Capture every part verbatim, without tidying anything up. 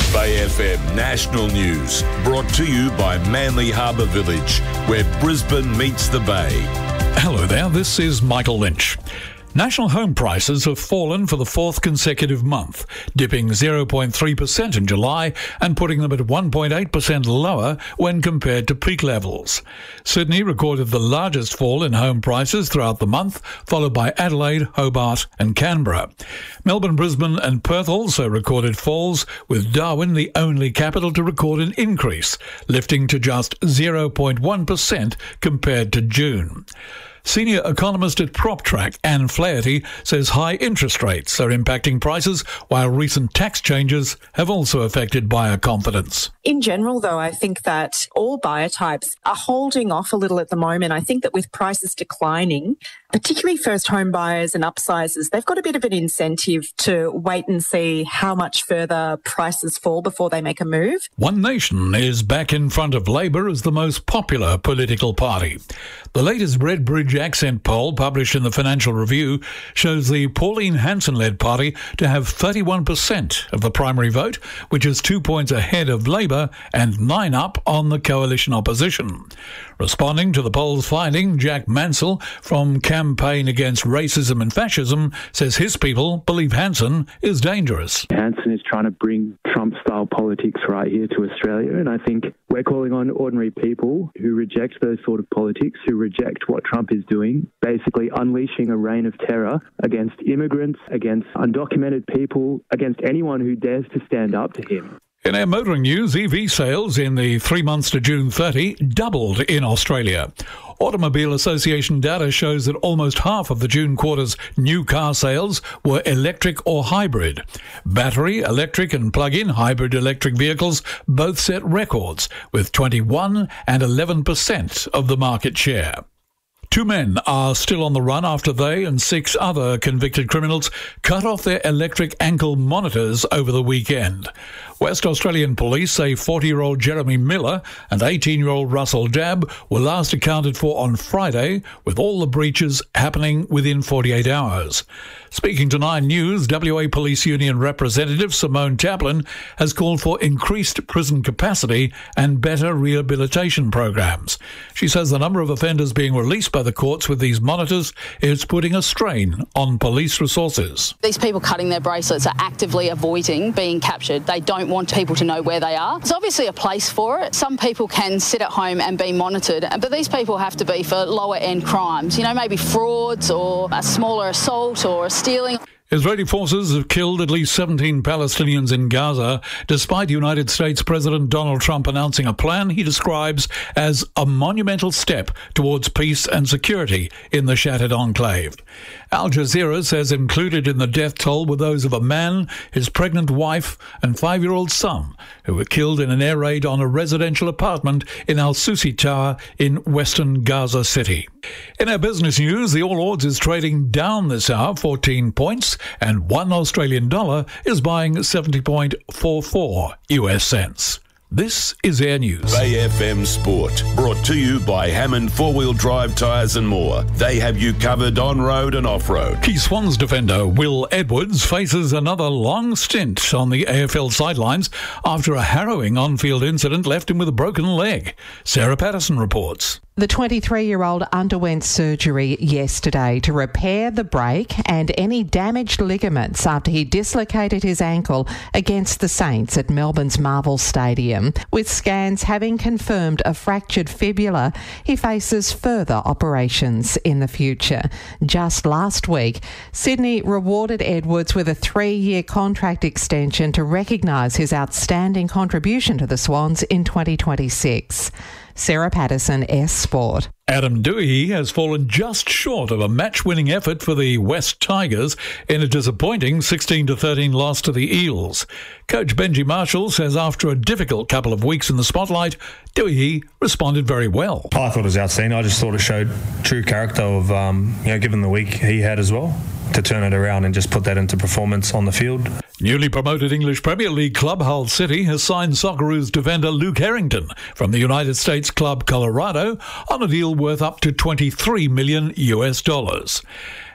Bay F M National News, brought to you by Manly Harbour Village, where Brisbane meets the Bay. Hello there, this is Michael Lynch. National home prices have fallen for the fourth consecutive month, dipping zero point three percent in July and putting them at one point eight percent lower when compared to peak levels. Sydney recorded the largest fall in home prices throughout the month, followed by Adelaide, Hobart and Canberra. Melbourne, Brisbane and Perth also recorded falls, with Darwin the only capital to record an increase, lifting to just zero point one percent compared to June. Senior economist at PropTrack, Anne Flaherty, says high interest rates are impacting prices, while recent tax changes have also affected buyer confidence. In general, though, I think that all buyer types are holding off a little at the moment. I think that with prices declining, particularly first home buyers and upsizers, they've got a bit of an incentive to wait and see how much further prices fall before they make a move. One Nation is back in front of Labor as the most popular political party. The latest Redbridge Accent poll, published in the Financial Review, shows the Pauline Hanson-led party to have thirty-one percent of the primary vote, which is two points ahead of Labor and nine up on the coalition opposition. Responding to the poll's finding, Jack Mansell from Campaign Against Racism and Fascism says his people believe Hanson is dangerous. Hanson is trying to bring Trump-style politics right here to Australia, and I think we're calling on ordinary people who reject those sort of politics, who reject what Trump is doing, basically unleashing a reign of terror against immigrants, against undocumented people, against anyone who dares to stand up to him. In our motoring news, E V sales in the three months to June thirtieth doubled in Australia. Automobile Association data shows that almost half of the June quarter's new car sales were electric or hybrid. Battery, electric and plug-in hybrid electric vehicles both set records, with twenty-one and eleven percent of the market share. Two men are still on the run after they and six other convicted criminals cut off their electric ankle monitors over the weekend. West Australian police say forty-year-old Jeremy Miller and eighteen-year-old Russell Dabb were last accounted for on Friday, with all the breaches happening within forty-eight hours. Speaking to Nine News, W A Police Union representative Simone Chaplin has called for increased prison capacity and better rehabilitation programs. She says the number of offenders being released by the courts with these monitors is putting a strain on police resources. These people cutting their bracelets are actively avoiding being captured. They don't want people to know where they are. There's obviously a place for it. Some people can sit at home and be monitored, but these people have to be for lower end crimes, you know, maybe frauds or a smaller assault or a stealing. Israeli forces have killed at least seventeen Palestinians in Gaza, despite United States President Donald Trump announcing a plan he describes as a monumental step towards peace and security in the shattered enclave. Al Jazeera says included in the death toll were those of a man, his pregnant wife and five-year-old son, who were killed in an air raid on a residential apartment in Al Susi Tower in western Gaza City. In our business news, the All Ords is trading down this hour fourteen points, and one Australian dollar is buying seventy point four four U S cents. This is Air News. Bay F M Sport, brought to you by Hammond Four-Wheel Drive Tyres and More. They have you covered on-road and off-road. Key Swans defender Will Edwards faces another long stint on the A F L sidelines after a harrowing on-field incident left him with a broken leg. Sarah Patterson reports. The twenty-three-year-old underwent surgery yesterday to repair the break and any damaged ligaments after he dislocated his ankle against the Saints at Melbourne's Marvel Stadium. With scans having confirmed a fractured fibula, he faces further operations in the future. Just last week, Sydney rewarded Edwards with a three-year contract extension to recognise his outstanding contribution to the Swans in twenty twenty-six. Sarah Patterson, S Sport. Adam Doueihi has fallen just short of a match-winning effort for the West Tigers in a disappointing sixteen to thirteen loss to the Eels. Coach Benji Marshall says after a difficult couple of weeks in the spotlight, Doueihi responded very well. I thought it was outstanding. I just thought it showed true character of, um, you know, given the week he had as well, to turn it around and just put that into performance on the field. Newly promoted English Premier League club Hull City has signed Socceroos defender Luke Harrington from the United States club Colorado on a deal worth up to twenty-three million US dollars.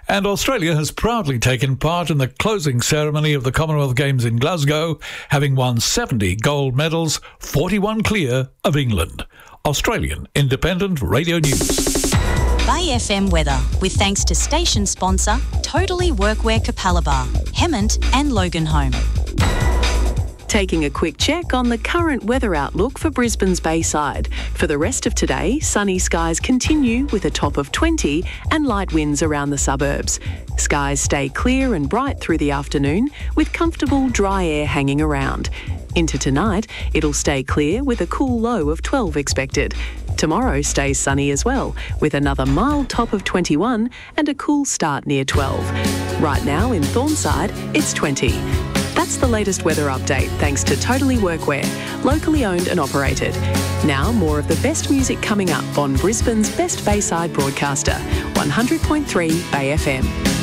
And Australia has proudly taken part in the closing ceremony of the Commonwealth Games in Glasgow, having won seventy gold medals, forty-one clear of England. Australian Independent Radio News. Bay F M weather, with thanks to station sponsor Totally Workwear Capalaba, Hemmant and Loganholme. Taking a quick check on the current weather outlook for Brisbane's Bayside. For the rest of today, sunny skies continue with a top of twenty and light winds around the suburbs. Skies stay clear and bright through the afternoon with comfortable dry air hanging around. Into tonight, it'll stay clear with a cool low of twelve expected. Tomorrow stays sunny as well, with another mild top of twenty-one and a cool start near twelve. Right now in Thornside, it's twenty. That's the latest weather update thanks to Totally Workwear, locally owned and operated. Now more of the best music coming up on Brisbane's best Bayside broadcaster, one hundred point three Bay F M.